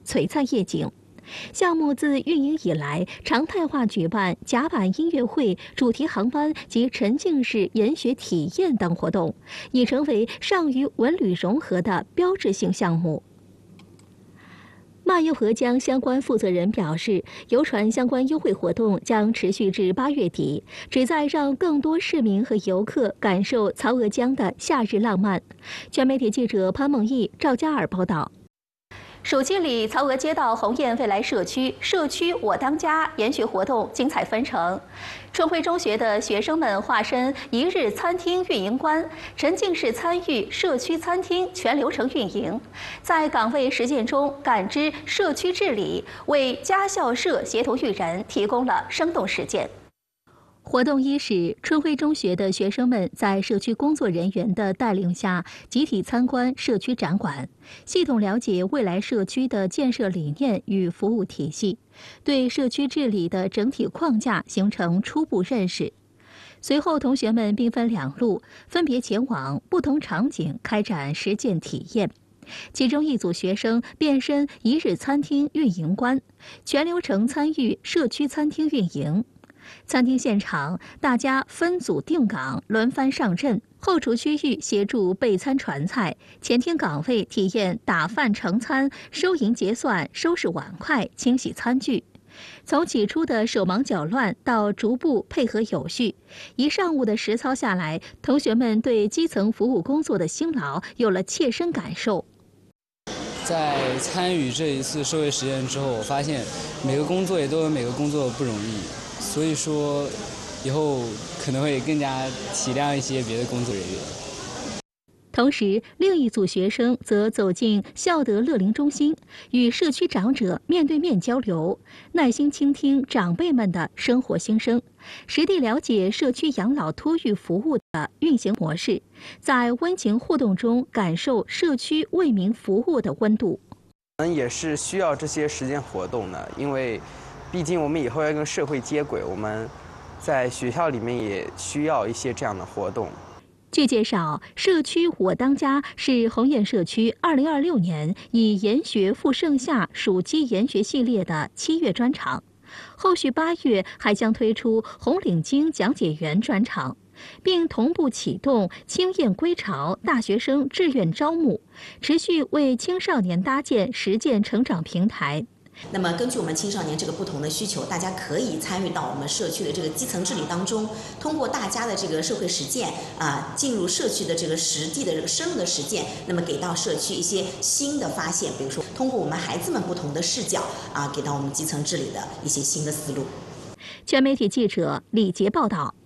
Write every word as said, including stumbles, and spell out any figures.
璀璨夜景。项目自运营以来，常态化举办甲板音乐会、主题航班及沉浸式研学体验等活动，已成为上虞文旅融合的标志性项目。漫游河江相关负责人表示，游船相关优惠活动将持续至八月底，旨在让更多市民和游客感受曹娥江的夏日浪漫。全媒体记者潘梦毅、赵佳尔报道。暑期里，曹娥街道鸿雁未来社区社区我当家研学活动精彩纷呈。春晖中学的学生们化身一日餐厅运营官，沉浸式参与社区餐厅全流程运营，在岗位实践中感知社区治理，为家校社协同育人提供了生动实践。活动伊始，春晖中学的学生们在社区工作人员的带领下，集体参观社区展馆，系统了解未来社区的建设理念与服务体系，对社区治理的整体框架形成初步认识。随后，同学们兵分两路，分别前往不同场景开展实践体验。其中一组学生变身一日餐厅运营官，全流程参与社区餐厅运营。餐厅现场，大家分组定岗，轮番上阵。后厨区域协助备餐传菜，前厅岗位体验打饭盛餐、收银结算、收拾碗筷、清洗餐具。从起初的手忙脚乱到逐步配合有序，一上午的实操下来，同学们对基层服务工作的辛劳有了切身感受。 在参与这一次社会实践之后，我发现每个工作也都有每个工作不容易。所以说，以后可能会更加体谅一些别的工作人员。 同时，另一组学生则走进孝德乐龄中心，与社区长者面对面交流，耐心倾听长辈们的生活心声，实地了解社区养老托育服务的运行模式，在温情互动中感受社区为民服务的温度。 我们也是需要这些实践活动的，因为毕竟我们以后要跟社会接轨，我们在学校里面也需要一些这样的活动。 据介绍，社区我当家是鸿雁社区二零二六年以研学赴盛夏暑期研学系列的七月专场，后续八月还将推出红领巾讲解员专场，并同步启动青雁归巢大学生志愿招募，持续为青少年搭建实践成长平台。 那么根据我们青少年这个不同的需求，大家可以参与到我们社区的这个基层治理当中，通过大家的这个社会实践啊，进入社区的这个实际的这个深入的实践，那么给到社区一些新的发现，比如说通过我们孩子们不同的视角啊，给到我们基层治理的一些新的思路。 全媒体记者李杰报道。